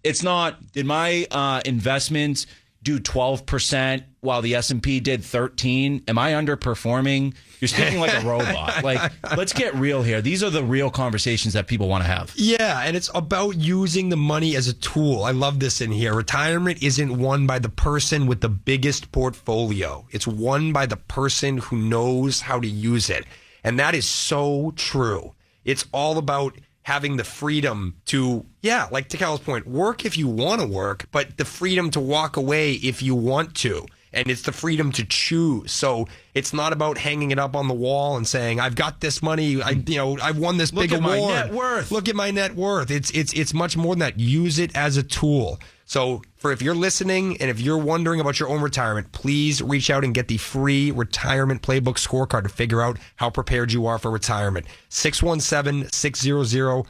It's not, did my investments do 12% while the S&P did 13? Am I underperforming? You're speaking like a robot. Like, let's get real here. These are the real conversations that people want to have. Yeah, and it's about using the money as a tool. I love this in here. Retirement isn't won by the person with the biggest portfolio. It's won by the person who knows how to use it. And that is so true. It's all about having the freedom to, like to Cal's point, work if you want to work, but the freedom to walk away if you want to. And it's the freedom to choose. So it's not about hanging it up on the wall and saying, I've got this money. I've won this big award. Look at my net worth. Look at my net worth. It's much more than that. Use it as a tool. So if you're listening and if you're wondering about your own retirement, please reach out and get the free retirement playbook scorecard to figure out how prepared you are for retirement. 617-600-5488.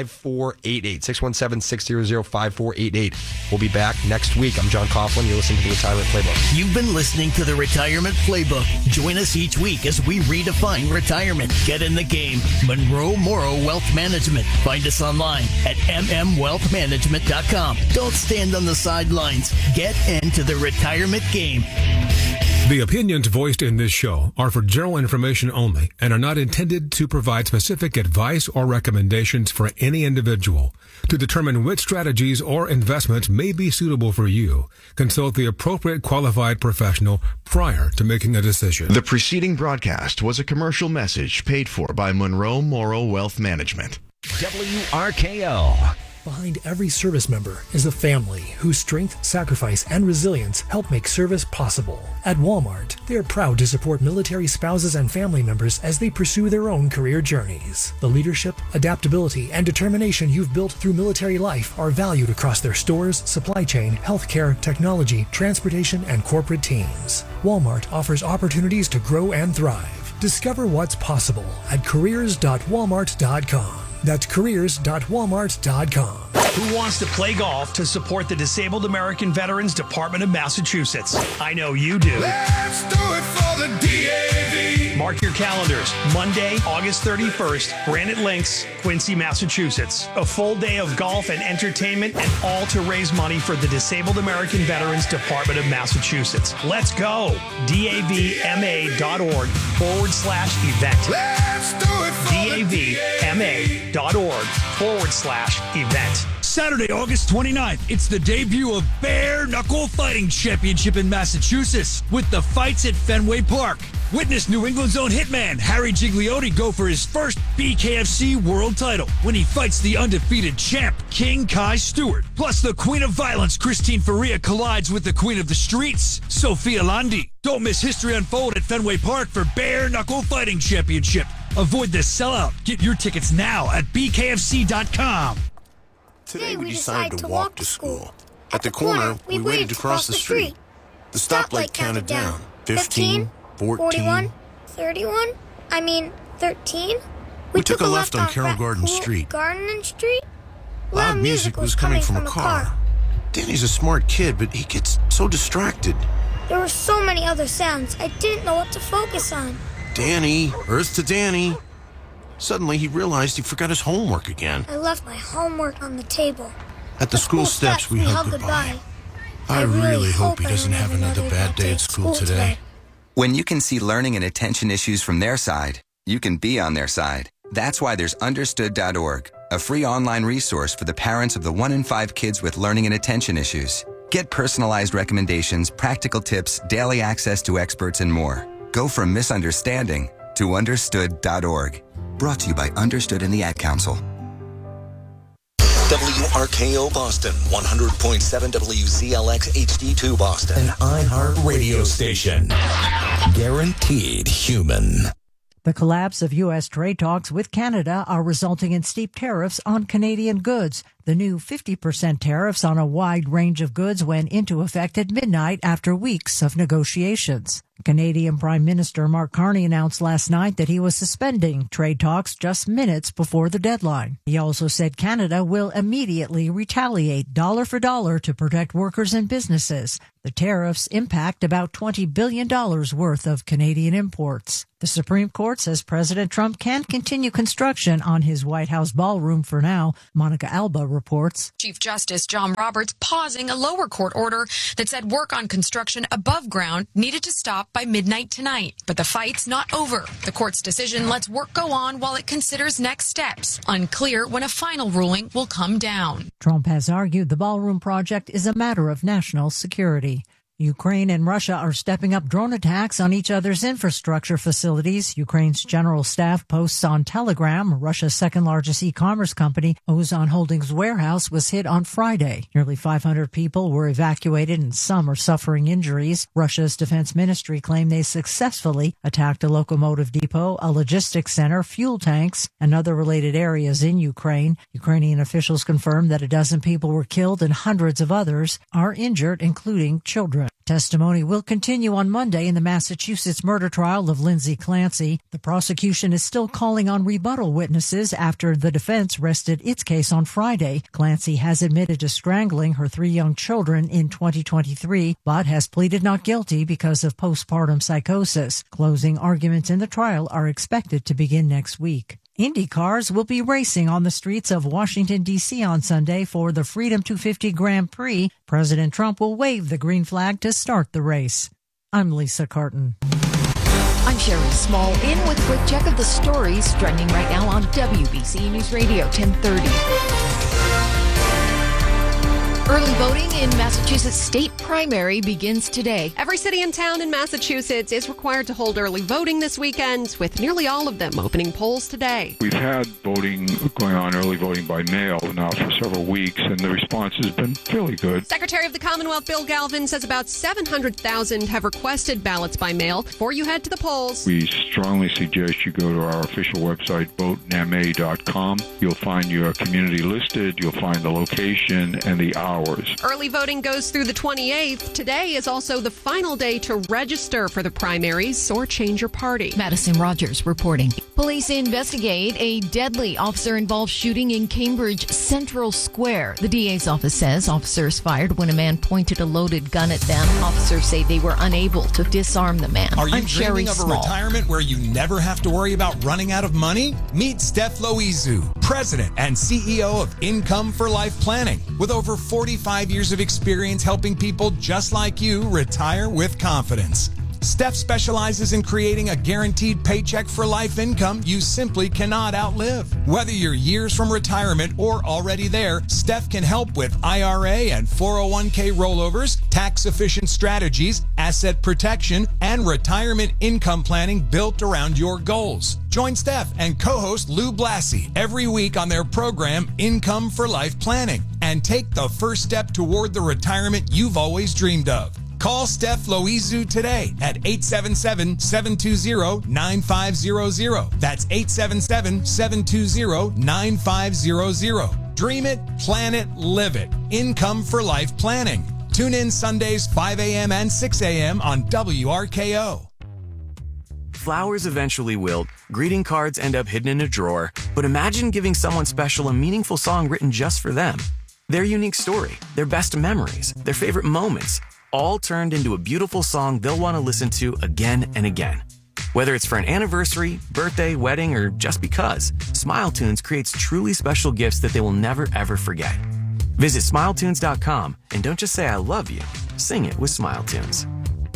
617-600-5488. We'll be back next week. I'm John Coughlin. You're listening to the Retirement Playbook. You've been listening to the Retirement Playbook. Join us each week as we redefine retirement. Get in the game. Monroe Morrow Wealth Management. Find us online at mmwealthmanagement.com. Don't stand on the sidelines. Get into the retirement game. The opinions voiced in this show are for general information only and are not intended to provide specific advice or recommendations for any individual. To determine which strategies or investments may be suitable for you, consult the appropriate qualified professional prior to making a decision. The preceding broadcast was a commercial message paid for by Monroe Morrow Wealth Management. WRKL. Behind every service member is a family whose strength, sacrifice, and resilience help make service possible. At Walmart, they are proud to support military spouses and family members as they pursue their own career journeys. The leadership, adaptability, and determination you've built through military life are valued across their stores, supply chain, healthcare, technology, transportation, and corporate teams. Walmart offers opportunities to grow and thrive. Discover what's possible at careers.walmart.com. That's careers.walmart.com. Who wants to play golf to support the Disabled American Veterans Department of Massachusetts? I know you do. Let's do it for the DAV. Mark your calendars. Monday, August 31st, Granite Links, Quincy, Massachusetts. A full day of golf and entertainment, and all to raise money for the Disabled American Veterans Department of Massachusetts. Let's go. DAVMA.org/event. Let's do it for DAVMA.org/event. Saturday, August 29th, it's the debut of Bare Knuckle Fighting Championship in Massachusetts with the fights at Fenway Park. Witness New England's own hitman Harry Gigliotti go for his first BKFC world title when he fights the undefeated champ King Kai Stewart. Plus, the Queen of Violence Christine Faria collides with the Queen of the Streets Sophia Landi. Don't miss history unfold at Fenway Park for Bare Knuckle Fighting Championship. Avoid the sellout. Get your tickets now at bkfc.com. Today we decided to walk to school. At the corner, we waited to cross the street. The stoplight counted down. 15, 14, 31? 13? We took a left on Carroll Garden Street. Garden Street? Loud music was coming from a car. Danny's a smart kid, but he gets so distracted. There were so many other sounds, I didn't know what to focus on. Danny, Earth to Danny. Suddenly, he realized he forgot his homework again. I left my homework on the table. At the school steps, we hugged goodbye. I really hope he doesn't have another bad day at school today. When you can see learning and attention issues from their side, you can be on their side. That's why there's Understood.org, a free online resource for the parents of the 1 in 5 kids with learning and attention issues. Get personalized recommendations, practical tips, daily access to experts, and more. Go from misunderstanding to Understood.org. Brought to you by Understood and the Ad Council. WRKO Boston, 100.7 WZLX HD2 Boston. An iHeart radio station. Guaranteed human. The collapse of U.S. trade talks with Canada are resulting in steep tariffs on Canadian goods. The new 50% tariffs on a wide range of goods went into effect at midnight after weeks of negotiations. Canadian Prime Minister Mark Carney announced last night that he was suspending trade talks just minutes before the deadline. He also said Canada will immediately retaliate dollar for dollar to protect workers and businesses. The tariffs impact about $20 billion worth of Canadian imports. The Supreme Court says President Trump can continue construction on his White House ballroom for now. Monica Alba reports. Chief Justice John Roberts pausing a lower court order that said work on construction above ground needed to stop by midnight tonight. But the fight's not over. The court's decision lets work go on while it considers next steps. Unclear when a final ruling will come down. Trump has argued the ballroom project is a matter of national security. Ukraine and Russia are stepping up drone attacks on each other's infrastructure facilities. Ukraine's general staff posts on Telegram. Russia's second-largest e-commerce company, Ozon Holdings warehouse, was hit on Friday. Nearly 500 people were evacuated and some are suffering injuries. Russia's defense ministry claimed they successfully attacked a locomotive depot, a logistics center, fuel tanks, and other related areas in Ukraine. Ukrainian officials confirmed that a dozen people were killed and hundreds of others are injured, including children. Testimony will continue on Monday in the Massachusetts murder trial of Lindsay Clancy. The prosecution is still calling on rebuttal witnesses after the defense rested its case on Friday. Clancy has admitted to strangling her 3 young children in 2023, but has pleaded not guilty because of postpartum psychosis. Closing arguments in the trial are expected to begin next week. Indy cars will be racing on the streets of Washington, D.C. on Sunday for the Freedom 250 Grand Prix. President Trump will wave the green flag to start the race. I'm Lisa Carton. I'm Sherry Small in with a quick check of the stories trending right now on WBC News Radio 1030. Early voting in Massachusetts state primary begins today. Every city and town in Massachusetts is required to hold early voting this weekend, with nearly all of them opening polls today. We've had voting going on, early voting by mail now for several weeks, and the response has been fairly good. Secretary of the Commonwealth Bill Galvin says about 700,000 have requested ballots by mail. Before you head to the polls, we strongly suggest you go to our official website, votenma.com. You'll find your community listed, you'll find the location and the hours. Early voting goes through the 28th. Today is also the final day to register for the primaries or change your party. Madison Rogers reporting. Police investigate a deadly officer-involved shooting in Cambridge Central Square. The DA's office says officers fired when a man pointed a loaded gun at them. Officers say they were unable to disarm the man. Are you I'm Sherry dreaming of a Small. retirement where you never have to worry about running out of money? Meet Steph Loizu, President and CEO of Income for Life Planning. With over 45 years of experience helping people just like you retire with confidence. Steph specializes in creating a guaranteed paycheck for life income you simply cannot outlive. Whether you're years from retirement or already there, Steph can help with IRA and 401k rollovers, tax-efficient strategies, asset protection, and retirement income planning built around your goals. Join Steph and co-host Lou Blassie every week on their program, Income for Life Planning, and take the first step toward the retirement you've always dreamed of. Call Steph Loizu today at 877-720-9500. That's 877-720-9500. Dream it, plan it, live it. Income for Life Planning. Tune in Sundays 5 a.m. and 6 a.m. on WRKO. Flowers eventually wilt, greeting cards end up hidden in a drawer, but imagine giving someone special a meaningful song written just for them. Their unique story, their best memories, their favorite moments, all turned into a beautiful song they'll want to listen to again and again. Whether it's for an anniversary, birthday, wedding, or just because, SmileTunes creates truly special gifts that they will never, ever forget. Visit SmileTunes.com and don't just say I love you, sing it with SmileTunes.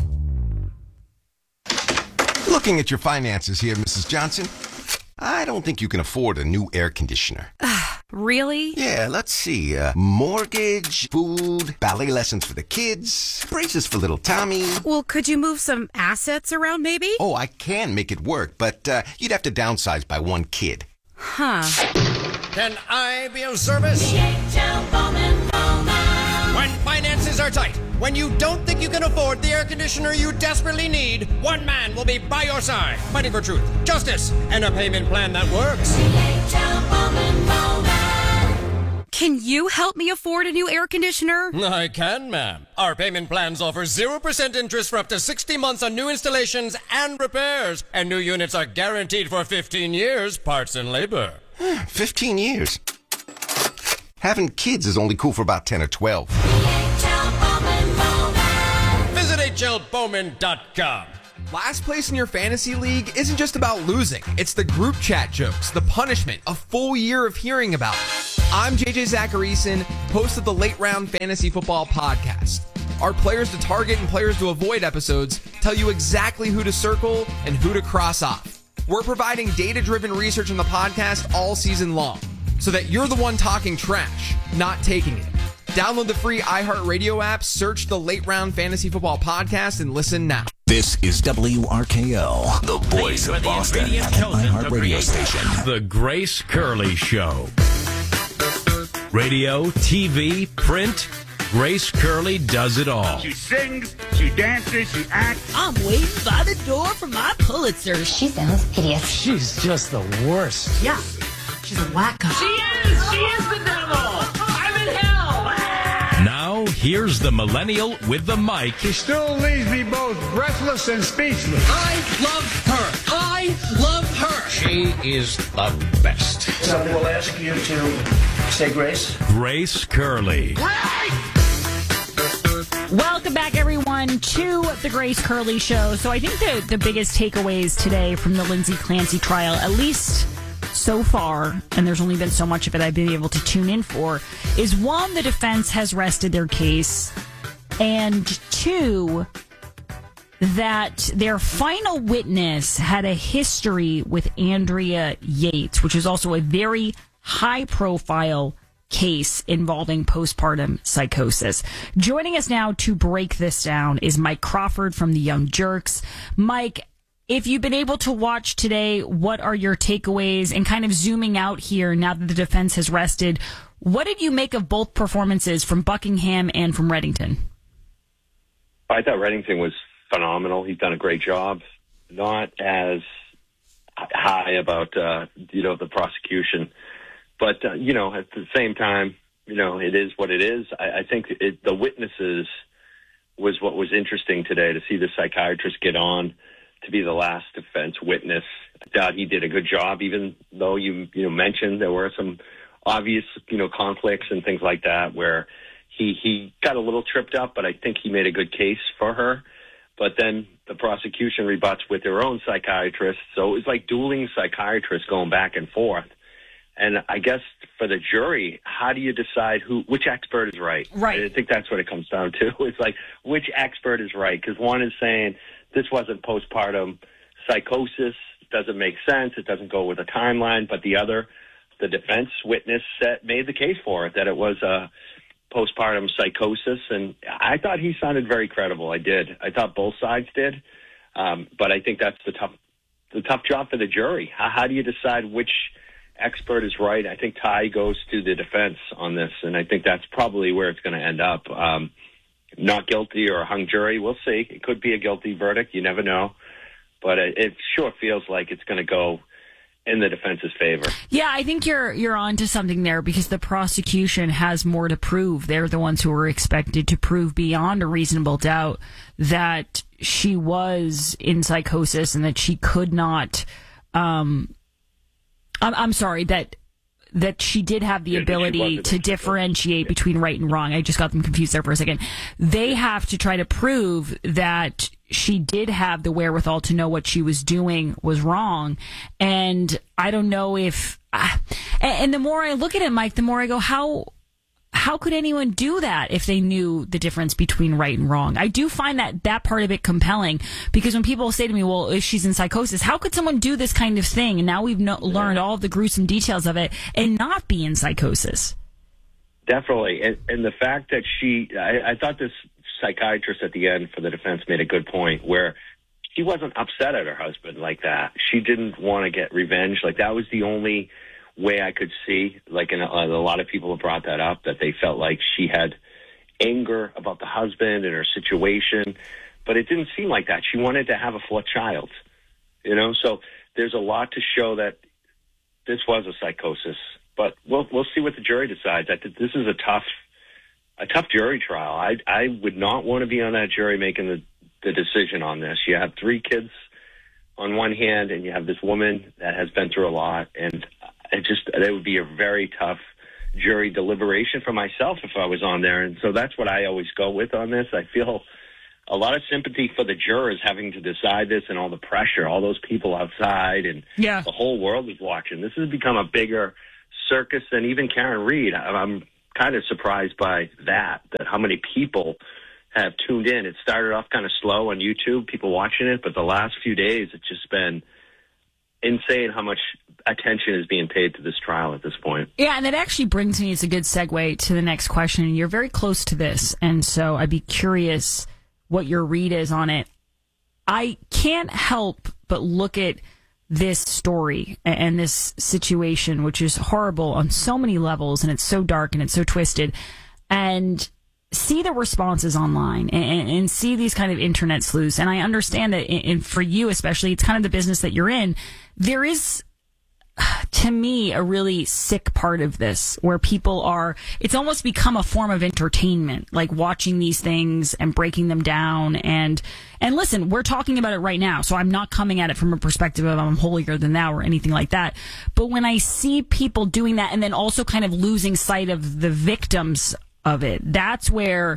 Looking at your finances here, Mrs. Johnson, I don't think you can afford a new air conditioner. Really? Yeah, let's see. Mortgage, food, ballet lessons for the kids, braces for little Tommy. Well, could you move some assets around maybe? Oh, I can make it work, but you'd have to downsize by one kid. Huh. Can I be of service? When finances are tight, when you don't think you can afford the air conditioner you desperately need, one man will be by your side, fighting for truth, justice, and a payment plan that works. Can you help me afford a new air conditioner? I can, ma'am. Our payment plans offer 0% interest for up to 60 months on new installations and repairs. And new units are guaranteed for 15 years, parts and labor. 15 years? Having kids is only cool for about 10 or 12. Visit hlbowman.com. Last place in your fantasy league isn't just about losing. It's the group chat jokes, the punishment, a full year of hearing about it. I'm JJ Zacharyson, host of the Late Round Fantasy Football Podcast. Our Players to Target and Players to Avoid episodes tell you exactly who to circle and who to cross off. We're providing data-driven research on the podcast all season long, so that you're the one talking trash, not taking it. Download the free iHeartRadio app, search the Late Round Fantasy Football Podcast, and listen now. This is WRKO, the voice of Boston, an iHeartRadio station. The Grace Curley Show. Radio, TV, print, Grace Curley does it all. She sings, she dances, she acts. I'm waiting by the door for my Pulitzer. She sounds hideous. She's just the worst. Yeah, she's a wacko. She is the devil. I'm in hell. Now, here's the millennial with the mic. She still leaves me both breathless and speechless. I love her. I love her. She is the best. Somebody will ask you to say grace. Grace Curley. Welcome back, everyone, to the Grace Curley Show. So I think the biggest takeaways today from the Lindsay Clancy trial, at least so far, and there's only been so much of it I've been able to tune in for, is one, the defense has rested their case, and two, that their final witness had a history with Andrea Yates, which is also a very high-profile case involving postpartum psychosis. Joining us now to break this down is Mike Crawford from the Young Jerks. Mike, if you've been able to watch today, what are your takeaways? And kind of zooming out here, now that the defense has rested, what did you make of both performances from Buckingham and from Reddington? I thought Reddington was phenomenal. He's done a great job. Not as high about, the prosecution. But, at the same time, it is what it is. I think the witnesses was what was interesting today, to see the psychiatrist get on to be the last defense witness. I thought he did a good job, even though you mentioned there were some obvious, conflicts and things like that where he got a little tripped up, but I think he made a good case for her. But then the prosecution rebuts with their own psychiatrist. So it was like dueling psychiatrists going back and forth. And I guess for the jury, how do you decide which expert is right? Right. I think that's what it comes down to. It's like, which expert is right? Because one is saying this wasn't postpartum psychosis. It doesn't make sense. It doesn't go with a timeline. But the other, the defense witness made the case for it, that it was a postpartum psychosis. And I thought he sounded very credible. I did. I thought both sides did. But I think that's the tough job for the jury. How do you decide which expert is right? I think Ty goes to the defense on this, and I think that's probably where it's going to end up. Not guilty or a hung jury, we'll see. It could be a guilty verdict. You never know. But it sure feels like it's going to go in the defense's favor. Yeah, I think you're on to something there, because the prosecution has more to prove. They're the ones who are expected to prove beyond a reasonable doubt that she was in psychosis and that she could not... I'm sorry, that she did have the ability to differentiate between right and wrong. I just got them confused there for a second. They have to try to prove that she did have the wherewithal to know what she was doing was wrong. And I don't know if... And the more I look at it, Mike, the more I go, how could anyone do that if they knew the difference between right and wrong? I do find that part of it compelling, because when people say to me, well, if she's in psychosis, how could someone do this kind of thing? And now we've learned all of the gruesome details of it and not be in psychosis. Definitely. And the fact that I thought this psychiatrist at the end for the defense made a good point, where she wasn't upset at her husband like that. She didn't want to get revenge. Like, that was the only way I could see, like, and a lot of people have brought that up, that they felt like she had anger about the husband and her situation, but it didn't seem like that. She wanted to have a child, so there's a lot to show that this was a psychosis, but we'll see what the jury decides. I think this is a tough jury trial. I would not want to be on that jury making the decision on this. You have 3 kids on one hand, and you have this woman that has been through a lot, and that would be a very tough jury deliberation for myself if I was on there. And so that's what I always go with on this. I feel a lot of sympathy for the jurors having to decide this, and all the pressure, all those people outside, and the whole world is watching. This has become a bigger circus, and even Karen Reed. I'm kind of surprised by that how many people have tuned in. It started off kind of slow on YouTube, people watching it, but the last few days it's just been insane how much attention is being paid to this trial at this point. Yeah, and that actually brings me, it's a good segue to the next question. You're very close to this, and so I'd be curious what your read is on it. I can't help but look at this story and this situation, which is horrible on so many levels, and it's so dark and it's so twisted, and see the responses online and see these kind of internet sleuths. And I understand that, and for you especially, it's kind of the business that you're in. There is, to me, a really sick part of this where people are, it's almost become a form of entertainment, like watching these things and breaking them down. And listen, we're talking about it right now, so I'm not coming at it from a perspective of I'm holier than thou or anything like that. But when I see people doing that and then also kind of losing sight of the victims of it, that's where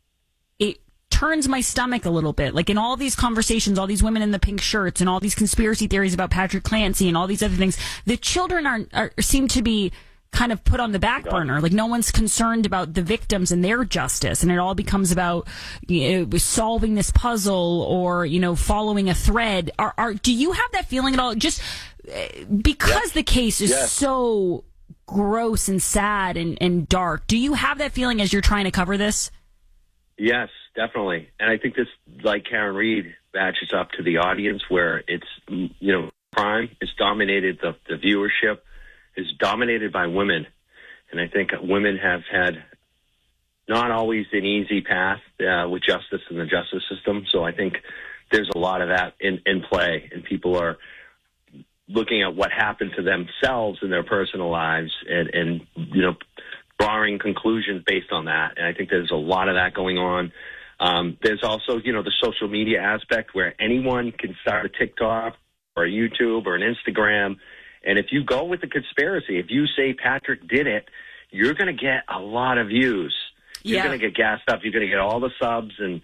it turns my stomach a little bit. Like in all these conversations, all these women in the pink shirts and all these conspiracy theories about Patrick Clancy and all these other things, the children seem to be kind of put on the back burner. Like no one's concerned about the victims and their justice, and it all becomes about solving this puzzle or following a thread. Do you have that feeling at all? Just because the case is so gross and sad and dark, do you have that feeling as you're trying to cover this? Yes, definitely. And I think this, like Karen Reed, matches up to the audience where it's, crime is dominated, the viewership is dominated by women. And I think women have had not always an easy path with justice in the justice system. So I think there's a lot of that in play, and people are looking at what happened to themselves in their personal lives and drawing conclusions based on that. And I think there's a lot of that going on. There's also, the social media aspect where anyone can start a TikTok or a YouTube or an Instagram. And if you go with the conspiracy, if you say Patrick did it, you're going to get a lot of views. You're going to get gassed up. You're going to get all the subs. And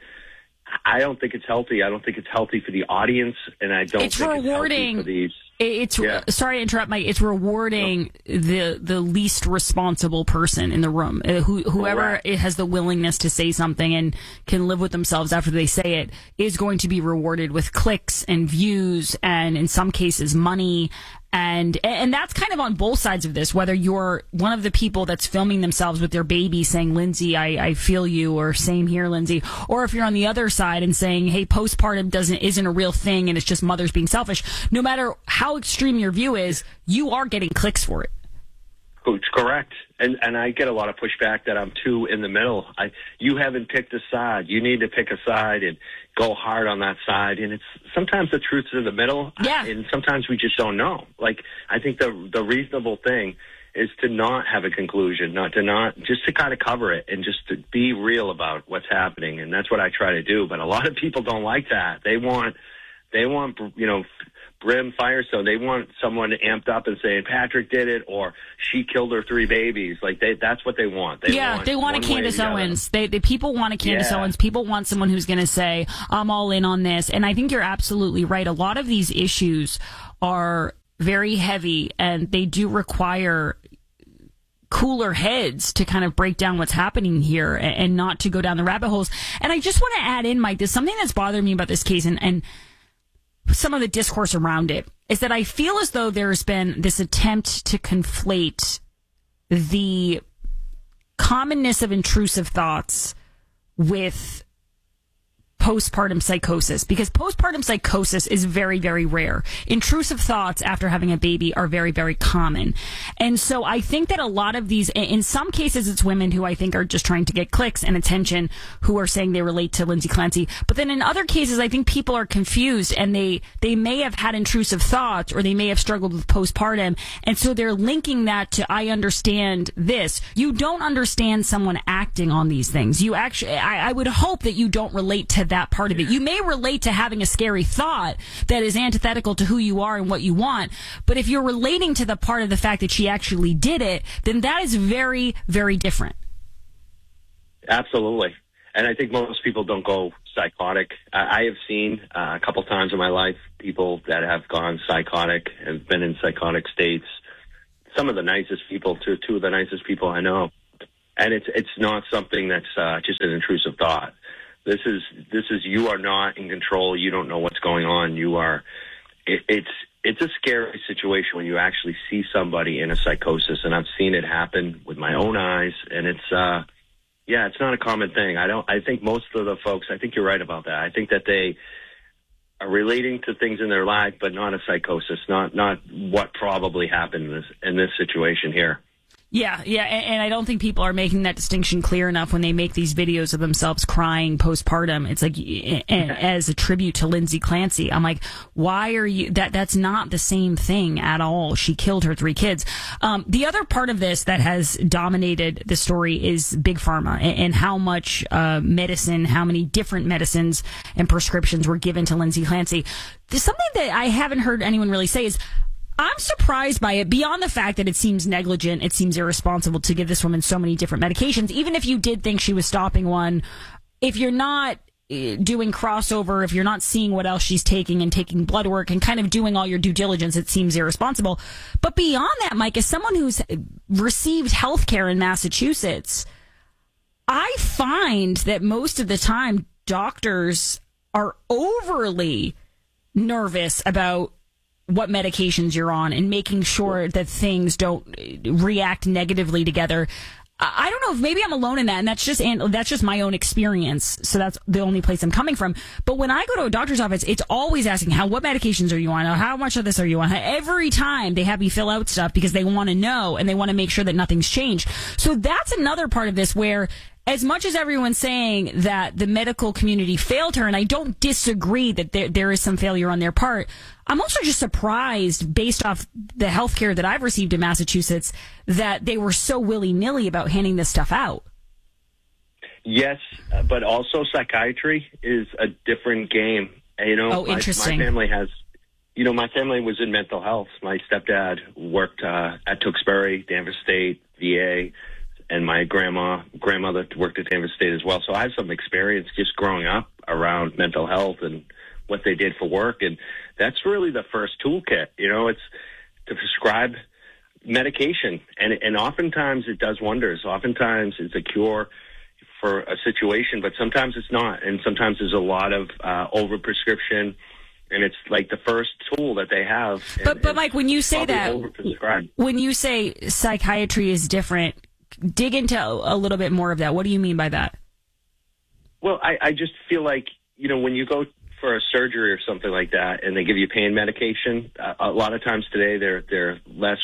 I don't think it's healthy. I don't think it's healthy for the audience. And I don't think it's healthy for these. Sorry to interrupt, Mike. It's rewarding the least responsible person in the room. Whoever has the willingness to say something and can live with themselves after they say it is going to be rewarded with clicks and views and, in some cases, money. And that's kind of on both sides of this, whether you're one of the people that's filming themselves with their baby saying, Lindsay, I feel you, or same here, Lindsay, or if you're on the other side and saying, hey, postpartum isn't a real thing and it's just mothers being selfish. No matter how extreme your view is, you are getting clicks for it. It's correct. And I get a lot of pushback that I'm too in the middle. You haven't picked a side. You need to pick a side and go hard on that side. And it's sometimes the truth's in the middle. Yeah. And sometimes we just don't know. Like, I think the reasonable thing is to not have a conclusion, just to kind of cover it and just to be real about what's happening. And that's what I try to do. But a lot of people don't like that. They want, brim firestone. They want someone amped up and saying Patrick did it or she killed her 3 babies. Like that's what they want. They want a Candace Owens. People want a Candace Owens. People want someone who's going to say, I'm all in on this. And I think you're absolutely right. A lot of these issues are very heavy and they do require cooler heads to kind of break down what's happening here and not to go down the rabbit holes. And I just want to add in, Mike, there's something that's bothering me about this case and some of the discourse around it is that I feel as though there's been this attempt to conflate the commonness of intrusive thoughts with postpartum psychosis, because postpartum psychosis is very, very rare. Intrusive thoughts after having a baby are very, very common. And so I think that a lot of these, in some cases, it's women who I think are just trying to get clicks and attention who are saying they relate to Lindsay Clancy. But then in other cases, I think people are confused and they may have had intrusive thoughts or they may have struggled with postpartum. And so they're linking that to, I understand this. You don't understand someone acting on these things. You actually, I would hope that you don't relate to that part of it. You may relate to having a scary thought that is antithetical to who you are and what you want, but if you're relating to the part of the fact that she actually did it, then that is very, very different. Absolutely. And I think most people don't go psychotic. I have seen a couple times in my life people that have gone psychotic, have been in psychotic states. some of the nicest people, two of the nicest people I know. And it's not something that's just an intrusive thought. This is you are not in control. You don't know what's going on. It's a scary situation when you actually see somebody in a psychosis, and I've seen it happen with my own eyes, and it's not a common thing. I think most of the folks, I think you're right about that. I think that they are relating to things in their life, but not a psychosis, not what probably happened in this situation here. Yeah, and I don't think people are making that distinction clear enough when they make these videos of themselves crying postpartum. It's like, as a tribute to Lindsay Clancy, I'm like, why are you, that's not the same thing at all. She killed her 3 kids. The other part of this that has dominated the story is Big Pharma and how much medicine, how many different medicines and prescriptions were given to Lindsay Clancy. There's something that I haven't heard anyone really say is, I'm surprised by it, beyond the fact that it seems negligent, it seems irresponsible to give this woman so many different medications. Even if you did think she was stopping one, if you're not doing crossover, if you're not seeing what else she's taking and taking blood work and kind of doing all your due diligence, it seems irresponsible. But beyond that, Mike, as someone who's received health care in Massachusetts, I find that most of the time doctors are overly nervous about what medications you're on and making sure that things don't react negatively together. I don't know if maybe I'm alone in that, and that's just my own experience. So that's the only place I'm coming from. But when I go to a doctor's office, it's always asking, what medications are you on? How much of this are you on? Every time they have you fill out stuff because they want to know and they want to make sure that nothing's changed. So that's another part of this where, as much as everyone's saying that the medical community failed her, and I don't disagree that there is some failure on their part, I'm also just surprised, based off the healthcare that I've received in Massachusetts, that they were so willy-nilly about handing this stuff out. Yes, but also psychiatry is a different game. Interesting. My family has, my family was in mental health. My stepdad worked at Tewksbury, Danvers State, VA, and my grandmother worked at Danvers State as well. So I have some experience just growing up around mental health and what they did for work. And that's really the first toolkit. It's to prescribe medication. And oftentimes it does wonders. Oftentimes it's a cure for a situation, but sometimes it's not. And sometimes there's a lot of overprescription. And it's like the first tool that they have. But Mike, when you say that, when you say psychiatry is different, dig into a little bit more of that. What do you mean by that? Well, I just feel like, when you go for a surgery or something like that and they give you pain medication, a lot of times today they're less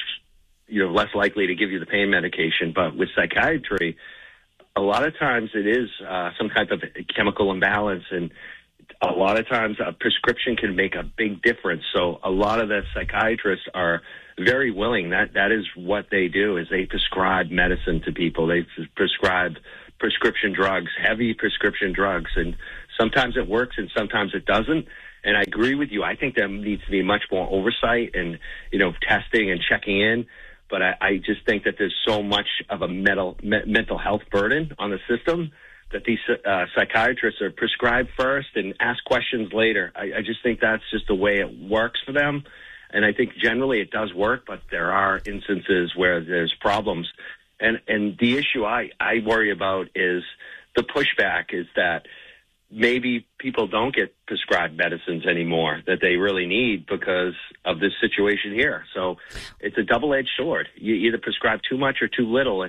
likely to give you the pain medication. But with psychiatry, a lot of times it is some type of chemical imbalance, and a lot of times a prescription can make a big difference. So a lot of the psychiatrists are very willing. That is what they do, is they prescribe medicine to people. They prescribe prescription drugs, heavy prescription drugs, and sometimes it works and sometimes it doesn't. And I agree with you. I think there needs to be much more oversight and, testing and checking in. But I just think that there's so much of a mental health burden on the system that these psychiatrists are prescribed first and ask questions later. I just think that's just the way it works for them. And I think generally it does work, but there are instances where there's problems. And the issue I worry about is the pushback is that maybe people don't get prescribed medicines anymore that they really need because of this situation here. So it's a double-edged sword. You either prescribe too much or too little.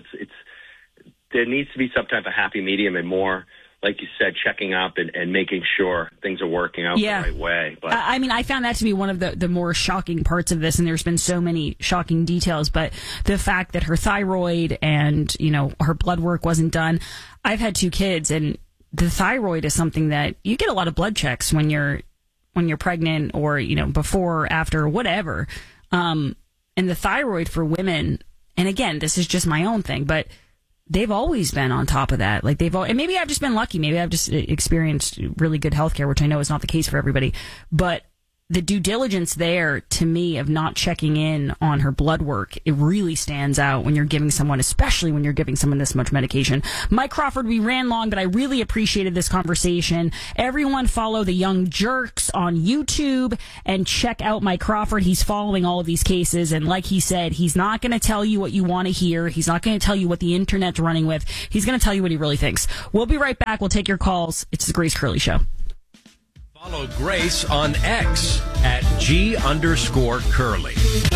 There needs to be some type of happy medium and more, like you said, checking up and making sure things are working out the right way. But I found that to be one of the more shocking parts of this, and there's been so many shocking details, but the fact that her thyroid and, her blood work wasn't done. I've had 2 kids, and the thyroid is something that you get a lot of blood checks when you're pregnant or, before or after, whatever. And the thyroid for women, and again, this is just my own thing, but they've always been on top of that. Like and maybe I've just been lucky. Maybe I've just experienced really good healthcare, which I know is not the case for everybody. But the due diligence there, to me, of not checking in on her blood work, it really stands out when you're giving someone, especially when you're giving someone this much medication. Mike Crawford, we ran long, but I really appreciated this conversation. Everyone follow the Young Jerks on YouTube and check out Mike Crawford. He's following all of these cases, and like he said, he's not going to tell you what you want to hear. He's not going to tell you what the internet's running with. He's going to tell you what he really thinks. We'll be right back. We'll take your calls. It's the Grace Curley Show. Follow Grace on X at @G_Curly.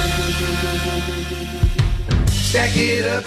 Stack it up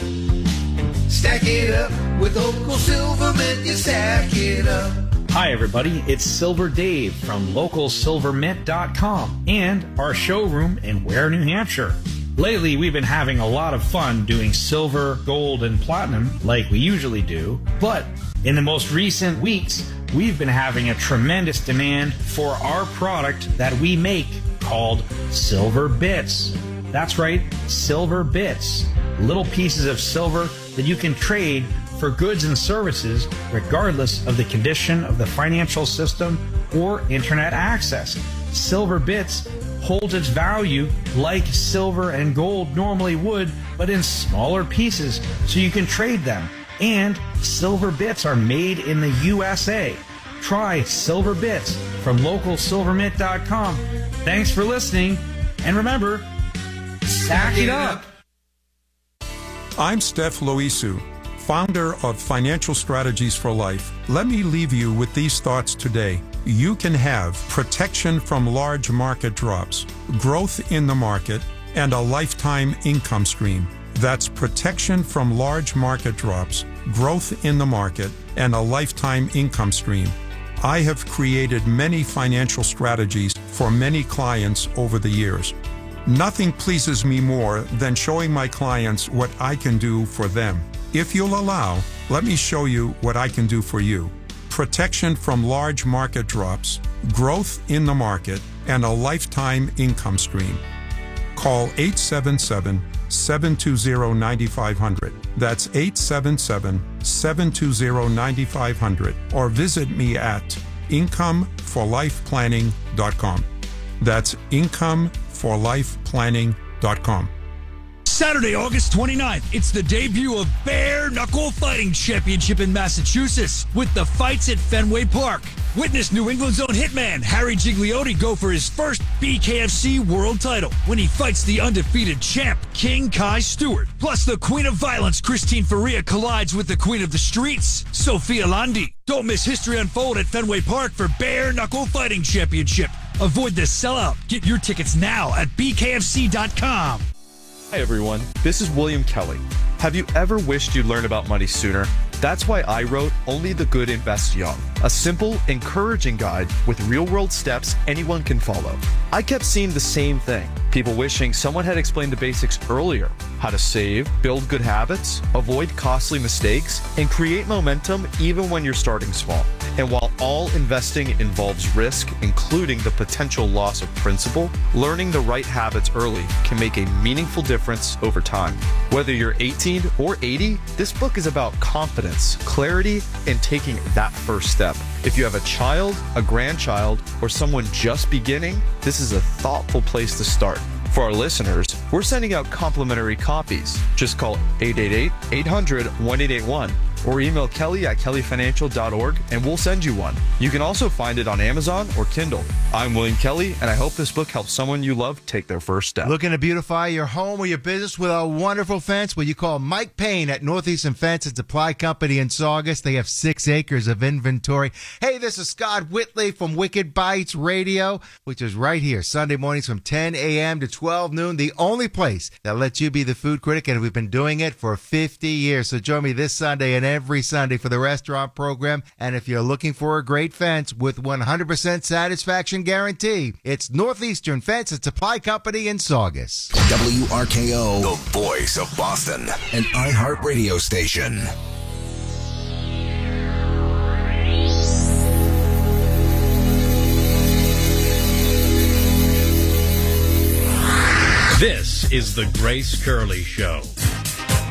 with Local Silvermint, you stack it up. Hi everybody, it's Silver Dave from LocalSilverMint.com and our showroom in Ware, New Hampshire. Lately, we've been having a lot of fun doing silver, gold, and platinum like we usually do, but in the most recent weeks, we've been having a tremendous demand for our product that we make called Silver Bits. That's right, Silver Bits. Little pieces of silver that you can trade for goods and services regardless of the condition of the financial system or internet access. Silver Bits holds its value like silver and gold normally would, but in smaller pieces so you can trade them. And Silver Bits are made in the USA. Try Silver Bits from LocalSilverMint.com. Thanks for listening, and remember, stack it up. I'm Steph Loisu, founder of Financial Strategies for Life. Let me leave you with these thoughts today. You can have protection from large market drops, growth in the market, and a lifetime income stream. That's protection from large market drops, growth in the market, and a lifetime income stream. I have created many financial strategies for many clients over the years. Nothing pleases me more than showing my clients what I can do for them. If you'll allow, let me show you what I can do for you. Protection from large market drops, growth in the market, and a lifetime income stream. Call 877-720-9500. That's 877-720-9500. Or visit me at incomeforlifeplanning.com. That's incomeforlifeplanning.com. Saturday, August 29th, it's the debut of Bare Knuckle Fighting Championship in Massachusetts with the fights at Fenway Park. Witness New England's own hitman Harry Gigliotti go for his first BKFC world title when he fights the undefeated champ King Kai Stewart. Plus, the Queen of Violence Christine Faria collides with the Queen of the Streets, Sophia Landi. Don't miss history unfold at Fenway Park for Bare Knuckle Fighting Championship. Avoid the sellout. Get your tickets now at bkfc.com. Hi everyone, this is William Kelly. Have you ever wished you'd learn about money sooner? That's why I wrote Only the Good Invest Young, a simple, encouraging guide with real-world steps anyone can follow. I kept seeing the same thing. People wishing someone had explained the basics earlier. How to save, build good habits, avoid costly mistakes, and create momentum even when you're starting small. And while all investing involves risk, including the potential loss of principal, learning the right habits early can make a meaningful difference over time. Whether you're 18 or 80, this book is about confidence, clarity, and taking that first step. If you have a child, a grandchild, or someone just beginning, this is a thoughtful place to start. For our listeners, we're sending out complimentary copies. Just call 888-800-1881 or email Kelly at kellyfinancial.org and we'll send you one. You can also find it on Amazon or Kindle. I'm William Kelly, and I hope this book helps someone you love take their first step. Looking to beautify your home or your business with a wonderful fence? Well, you call Mike Payne at Northeastern Fence and Supply Company in Saugus. They have 6 acres of inventory. Hey, this is Scott Whitley from Wicked Bites Radio, which is right here, Sunday mornings from 10 a.m. to 12 noon, the only place that lets you be the food critic, and we've been doing it for 50 years. So join me this Sunday and every Sunday for the restaurant program. And if you're looking for a great fence with 100% satisfaction guarantee, it's Northeastern Fence and Supply Company in Saugus. WRKO, the voice of Boston, an iHeart radio station. This is the Grace Curley Show.